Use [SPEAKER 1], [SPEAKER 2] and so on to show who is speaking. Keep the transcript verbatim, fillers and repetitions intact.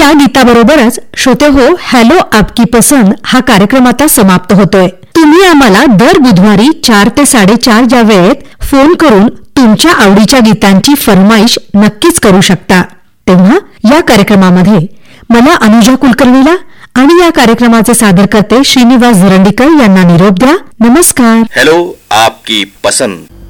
[SPEAKER 1] या गीताबरोबरच श्रोते हो, हॅलो आपकी पसंद हा कार्यक्रम आता समाप्त होतोय. तुम्ही आम्हाला दर बुधवारी चार ते साडेचार या वेळेत फोन करून तुमच्या आवडीच्या गीतांची फरमाईश नक्कीच करू शकता. तेव्हा या कार्यक्रमामध्ये मला अनुजा कुलकर्णीला आणि या कार्यक्रमाचे सादरकर्ते श्रीनिवास झरंडीकर यांना निरोप द्या. नमस्कार.
[SPEAKER 2] हॅलो आपकी पसंद.